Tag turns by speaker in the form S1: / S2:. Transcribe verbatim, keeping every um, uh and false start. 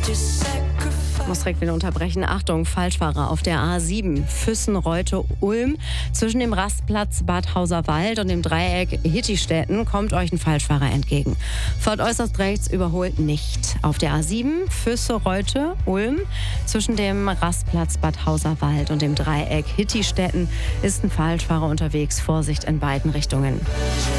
S1: Ich muss direkt wieder unterbrechen. Achtung, Falschfahrer auf der A sieben, Füssen-Reute-Ulm. Zwischen dem Rastplatz Bad Hauserwald und dem Dreieck Hittistetten kommt euch ein Falschfahrer entgegen. Fahrt äußerst rechts, überholt nicht. Auf der A sieben, Füsse-Reute-Ulm. Zwischen dem Rastplatz Bad Hauserwald und dem Dreieck Hittistetten ist ein Falschfahrer unterwegs. Vorsicht in beiden Richtungen.